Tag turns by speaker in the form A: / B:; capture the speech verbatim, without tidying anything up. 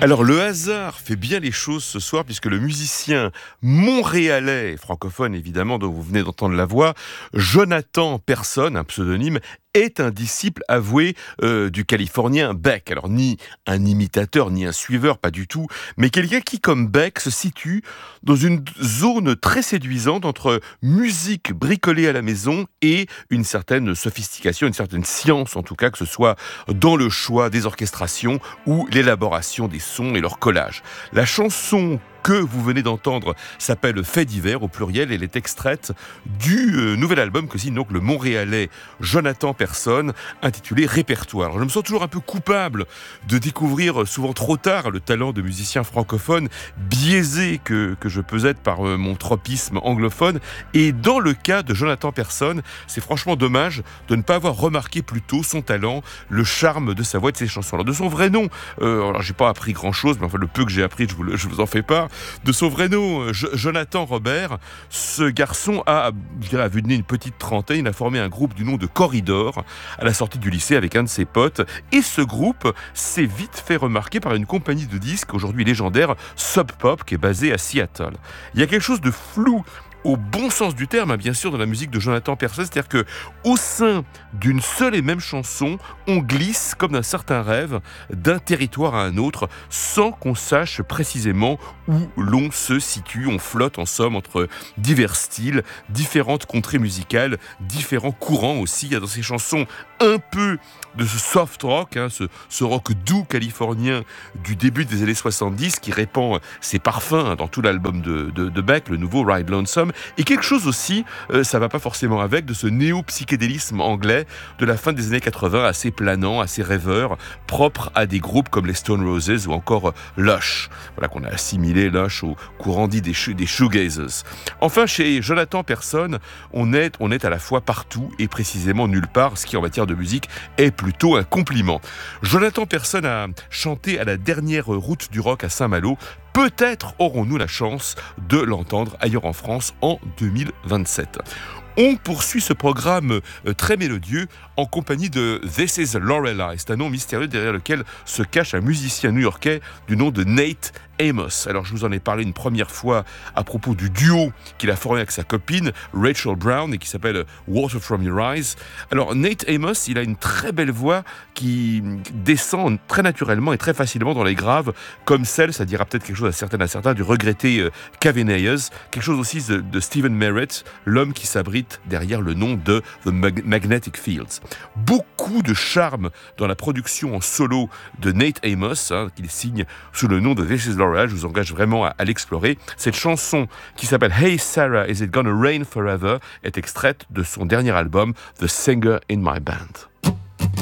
A: Alors le hasard fait bien les choses ce soir puisque le musicien montréalais, francophone évidemment, dont vous venez d'entendre la voix, Jonathan Persson, un pseudonyme, est un disciple avoué euh, du Californien Beck. Alors ni un imitateur, ni un suiveur, pas du tout, mais quelqu'un qui, comme Beck, se situe dans une zone très séduisante entre musique bricolée à la maison et une certaine sophistication, une certaine science en tout cas, que ce soit dans le choix des orchestrations ou l'élaboration des sons et leur collage. La chanson que vous venez d'entendre s'appelle Fait divers au pluriel. Elle est extraite du euh, nouvel album que signe donc le Montréalais Jonathan Persson, intitulé Répertoire. Alors, je me sens toujours un peu coupable de découvrir souvent trop tard le talent de musicien francophone, biaisé que, que je peux être par euh, mon tropisme anglophone. Et dans le cas de Jonathan Persson, c'est franchement dommage de ne pas avoir remarqué plus tôt son talent, le charme de sa voix et de ses chansons. Alors de son vrai nom, euh, alors j'ai pas appris grand chose, mais enfin le peu que j'ai appris, je vous, le, je vous en fais part. De son vrai nom, Jonathan Robert, ce garçon a, je dirais, à vue de nez une petite trentaine. Il a formé un groupe du nom de Corridor à la sortie du lycée avec un de ses potes. Et ce groupe s'est vite fait remarquer par une compagnie de disques aujourd'hui légendaire, Sub Pop, qui est basée à Seattle. Il y a quelque chose de flou, au bon sens du terme, hein, bien sûr, dans la musique de Jonathan Persson, c'est-à-dire que au sein d'une seule et même chanson, on glisse comme d'un certain rêve d'un territoire à un autre, sans qu'on sache précisément où l'on se situe. On flotte en somme entre divers styles, différentes contrées musicales, différents courants aussi. Il y a dans ces chansons un peu de ce soft rock, hein, ce, ce rock doux californien du début des années soixante-dix qui répand ses parfums hein, dans tout l'album de, de, de Beck, le nouveau Ride Lonesome. Et quelque chose aussi, euh, ça va pas forcément avec, de ce néo-psychédélisme anglais de la fin des années quatre-vingts, assez planant, assez rêveur, propre à des groupes comme les Stone Roses ou encore euh, Lush. Voilà qu'on a assimilé Lush au courant dit des, des shoegazers. Enfin, chez Jonathan Persson, on est, on est à la fois partout et précisément nulle part, ce qui en matière de musique est plutôt un compliment. Jonathan Persson a chanté à la dernière route du rock à Saint-Malo. Peut-être aurons-nous la chance de l'entendre ailleurs en France en deux mille vingt-sept. On poursuit ce programme euh, très mélodieux en compagnie de This is Lorelei. C'est un nom mystérieux derrière lequel se cache un musicien new-yorkais du nom de Nate Amos. Alors je vous en ai parlé une première fois à propos du duo qu'il a formé avec sa copine Rachel Brown et qui s'appelle Water From Your Eyes. Alors Nate Amos, il a une très belle voix qui descend très naturellement et très facilement dans les graves, comme celle, ça dira peut-être quelque chose à certains, à certains du regretté euh, Kevin Ayers, quelque chose aussi de, de Stephen Merritt, l'homme qui s'abrite derrière le nom de The Mag- Magnetic Fields. Beaucoup de charme dans la production en solo de Nate Amos, hein, qu'il signe sous le nom de This is Lorelei. Je vous engage vraiment à, à l'explorer. Cette chanson qui s'appelle Hey Sarah, Is It Gonna Rain Forever est extraite de son dernier album The Singer in My Band.